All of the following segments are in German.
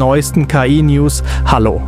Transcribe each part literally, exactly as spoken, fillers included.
neuesten K I-News. Hallo!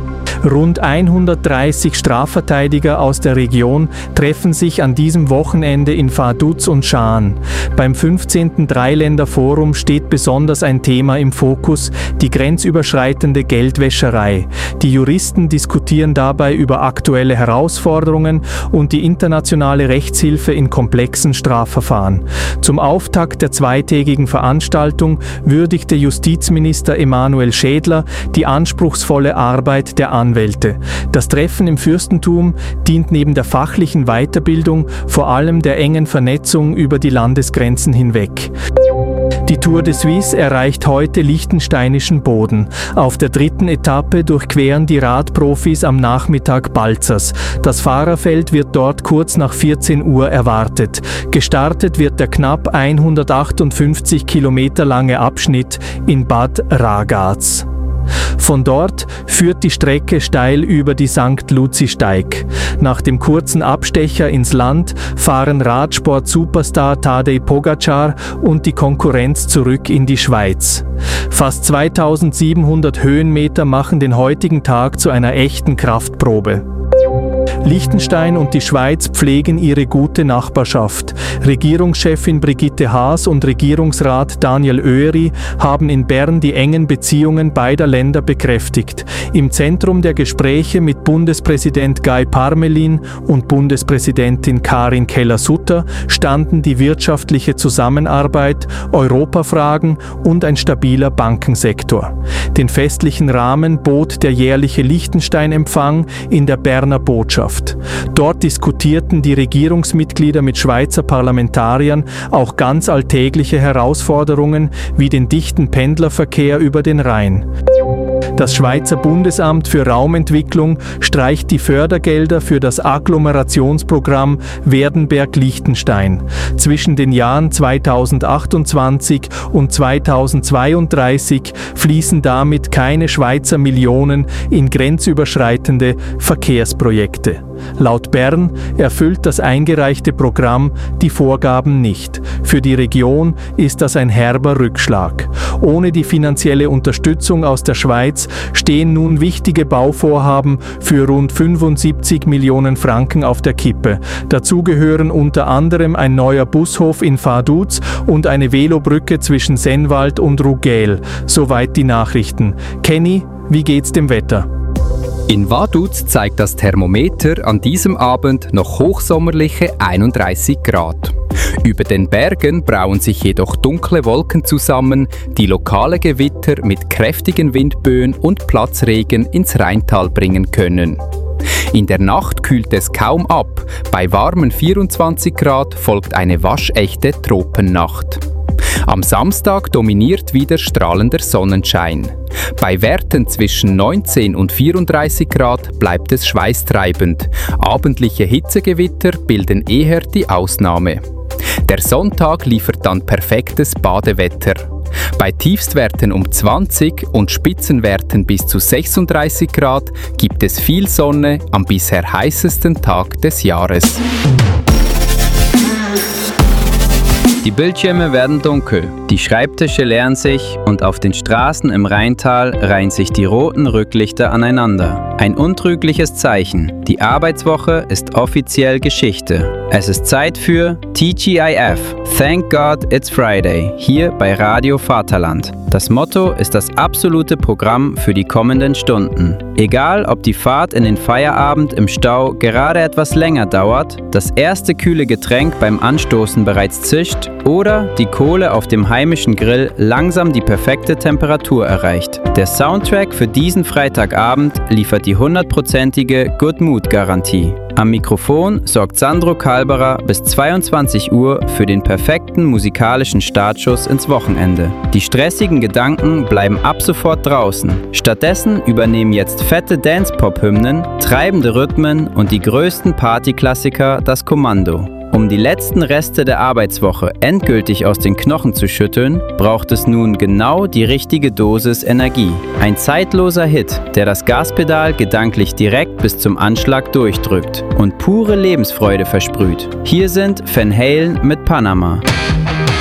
Rund hundertdreißig Strafverteidiger aus der Region treffen sich an diesem Wochenende in Vaduz und Schaan. Beim fünfzehnten Dreiländer-Forum steht besonders ein Thema im Fokus, die grenzüberschreitende Geldwäscherei. Die Juristen diskutieren dabei über aktuelle Herausforderungen und die internationale Rechtshilfe in komplexen Strafverfahren. Zum Auftakt der zweitägigen Veranstaltung würdigte Justizminister Emanuel Schädler die anspruchsvolle Arbeit der Anwälte. Das Treffen im Fürstentum dient neben der fachlichen Weiterbildung vor allem der engen Vernetzung über die Landesgrenzen hinweg. Die Tour de Suisse erreicht heute liechtensteinischen Boden. Auf der dritten Etappe durchqueren die Radprofis am Nachmittag Balzers. Das Fahrerfeld wird dort kurz nach vierzehn Uhr erwartet. Gestartet wird der knapp hundertachtundfünfzig Kilometer lange Abschnitt in Bad Ragaz. Von dort führt die Strecke steil über die Sankt Luzi-Steig. Nach dem kurzen Abstecher ins Land fahren Radsport-Superstar Tadej Pogačar und die Konkurrenz zurück in die Schweiz. Fast zweitausendsiebenhundert Höhenmeter machen den heutigen Tag zu einer echten Kraftprobe. Liechtenstein und die Schweiz pflegen ihre gute Nachbarschaft. Regierungschefin Brigitte Haas und Regierungsrat Daniel Oeri haben in Bern die engen Beziehungen beider Länder bekräftigt. Im Zentrum der Gespräche mit Bundespräsident Guy Parmelin und Bundespräsidentin Karin Keller-Sutter standen die wirtschaftliche Zusammenarbeit, Europafragen und ein stabiler Bankensektor. Den festlichen Rahmen bot der jährliche Liechtenstein-Empfang in der Berner Botschaft. Dort diskutierten die Regierungsmitglieder mit Schweizer Parlamentariern auch ganz alltägliche Herausforderungen wie den dichten Pendlerverkehr über den Rhein. Das Schweizer Bundesamt für Raumentwicklung streicht die Fördergelder für das Agglomerationsprogramm Werdenberg-Liechtenstein. Zwischen den Jahren zweitausendachtundzwanzig und zweitausendzweiunddreißig fließen damit keine Schweizer Millionen in grenzüberschreitende Verkehrsprojekte. Laut Bern erfüllt das eingereichte Programm die Vorgaben nicht. Für die Region ist das ein herber Rückschlag. Ohne die finanzielle Unterstützung aus der Schweiz stehen nun wichtige Bauvorhaben für rund fünfundsiebzig Millionen Franken auf der Kippe. Dazu gehören unter anderem ein neuer Bushof in Vaduz und eine Velobrücke zwischen Sennwald und Rugel. Soweit die Nachrichten. Kenny, wie geht's dem Wetter? In Vaduz zeigt das Thermometer an diesem Abend noch hochsommerliche einunddreißig Grad. Über den Bergen brauen sich jedoch dunkle Wolken zusammen, die lokale Gewitter mit kräftigen Windböen und Platzregen ins Rheintal bringen können. In der Nacht kühlt es kaum ab. Bei warmen vierundzwanzig Grad folgt eine waschechte Tropennacht. Am Samstag dominiert wieder strahlender Sonnenschein. Bei Werten zwischen neunzehn und vierunddreißig Grad bleibt es schweißtreibend. Abendliche Hitzegewitter bilden eher die Ausnahme. Der Sonntag liefert dann perfektes Badewetter. Bei Tiefstwerten um zwanzig und Spitzenwerten bis zu sechsunddreißig Grad gibt es viel Sonne am bisher heißesten Tag des Jahres. Die Bildschirme werden dunkel, die Schreibtische leeren sich und auf den Straßen im Rheintal reihen sich die roten Rücklichter aneinander. Ein untrügliches Zeichen. Die Arbeitswoche ist offiziell Geschichte. Es ist Zeit für T G I F. Thank God It's Friday, hier bei Radio Vaterland. Das Motto ist das absolute Programm für die kommenden Stunden. Egal, ob die Fahrt in den Feierabend im Stau gerade etwas länger dauert, das erste kühle Getränk beim Anstoßen bereits zischt oder die Kohle auf dem heimischen Grill langsam die perfekte Temperatur erreicht. Der Soundtrack für diesen Freitagabend liefert die hundertprozentige Good Mood Garantie. Am Mikrofon sorgt Sandro Kalberer bis zweiundzwanzig Uhr für den perfekten musikalischen Startschuss ins Wochenende. Die stressigen Gedanken bleiben ab sofort draußen. Stattdessen übernehmen jetzt fette Dance-Pop-Hymnen, treibende Rhythmen und die größten Partyklassiker das Kommando. Um die letzten Reste der Arbeitswoche endgültig aus den Knochen zu schütteln, braucht es nun genau die richtige Dosis Energie. Ein zeitloser Hit, der das Gaspedal gedanklich direkt bis zum Anschlag durchdrückt und pure Lebensfreude versprüht. Hier sind Van Halen mit Panama.